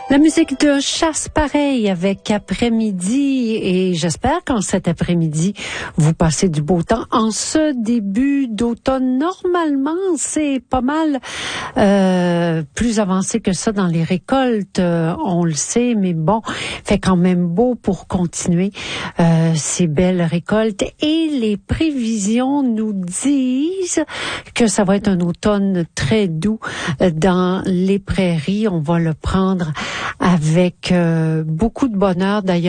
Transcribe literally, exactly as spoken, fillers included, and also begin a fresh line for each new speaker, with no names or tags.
La musique de chasse pareil avec après-midi et j'espère qu'en cet après-midi, vous passez du beau temps. En ce début d'automne, normalement, c'est pas mal euh, plus avancé que ça dans les récoltes, euh, on le sait, mais bon, fait quand même beau pour continuer euh, ces belles récoltes. Et les prévisions nous disent que ça va être un automne très doux dans les prairies. On va le prendre avec euh, beaucoup de bonheur d'ailleurs.